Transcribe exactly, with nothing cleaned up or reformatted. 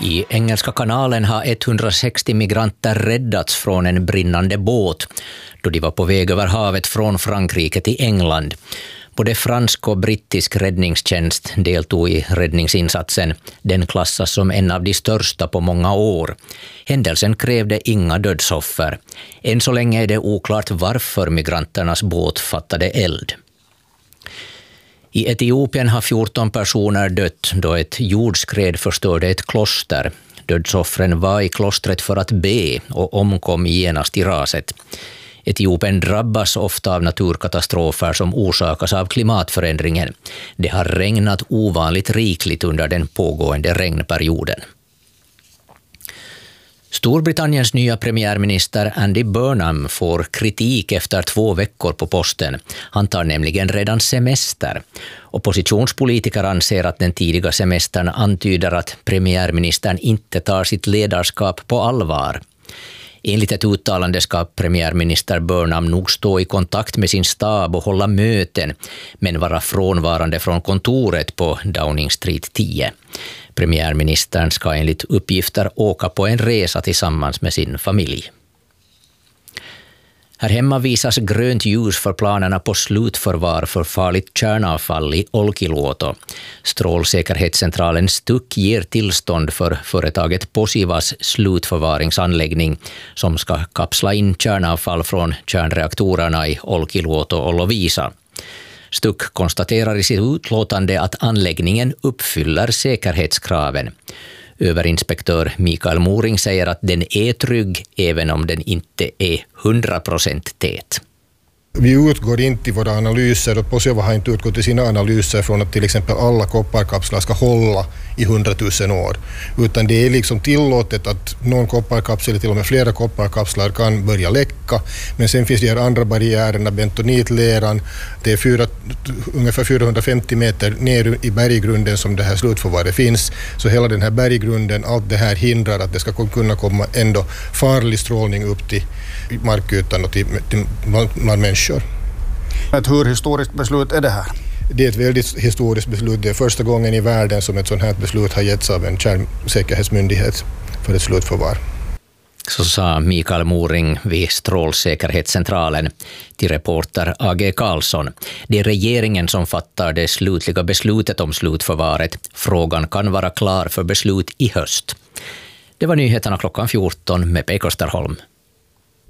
I Engelska kanalen har etthundrasextio migranter räddats från en brinnande båt då de var på väg över havet från Frankrike till England. Både fransk och brittisk räddningstjänst deltog i räddningsinsatsen. Den klassas som en av de största på många år. Händelsen krävde inga dödsoffer. Än så länge är det oklart varför migranternas båt fattade eld. I Etiopien har fjorton personer dött då ett jordskred förstörde ett kloster. Dödsoffren var i klostret för att be och omkom genast i raset. Etiopien drabbas ofta av naturkatastrofer som orsakas av klimatförändringen. Det har regnat ovanligt rikligt under den pågående regnperioden. Storbritanniens nya premiärminister Andy Burnham får kritik efter två veckor på posten. Han tar nämligen redan semester. Oppositionspolitiker anser att den tidiga semestern antyder att premiärministern inte tar sitt ledarskap på allvar. Enligt ett uttalande ska premiärminister Burnham nog stå i kontakt med sin stab och hålla möten, men vara frånvarande från kontoret på Downing Street tio. Premiärministern ska enligt uppgifter åka på en resa tillsammans med sin familj. Här hemma visas grönt ljus för planerna på slutförvar för farligt kärnavfall i Olkiluoto. Strålsäkerhetscentralen Stuk ger tillstånd för företaget Posivas slutförvaringsanläggning som ska kapsla in kärnavfall från kärnreaktorerna i Olkiluoto och Lovisa. Stuk konstaterar i sitt utlåtande att anläggningen uppfyller säkerhetskraven. Överinspektör Mikael Moring säger att den är trygg även om den inte är hundra procent tät. Vi utgår inte i våra analyser, och Posiva har inte utgått i sina analyser från att till exempel alla kopparkapslar ska hålla i hundratusen år. Utan det är liksom tillåtet att någon kopparkapsel, till och med flera kopparkapslar, kan börja läcka. Men sen finns de här andra barriärerna, bentonitleran. Det är fyra, ungefär fyrahundrafemtio meter ner i berggrunden som det här slutförvaret finns. Så hela den här berggrunden, allt det här hindrar att det ska kunna komma ändå farlig strålning upp till markytan och till, till bland människor. Ett hur historiskt beslut är det här? Det är ett väldigt historiskt beslut. Det är första gången i världen som ett sådant här beslut har getts av en kärnsäkerhetsmyndighet för ett slutförvar. Så sa Mikael Moring vid Strålsäkerhetscentralen till reporter A G Karlsson. Det är regeringen som fattar det slutliga beslutet om slutförvaret. Frågan kan vara klar för beslut i höst. Det var nyheterna klockan fjorton med Pekka Österholm.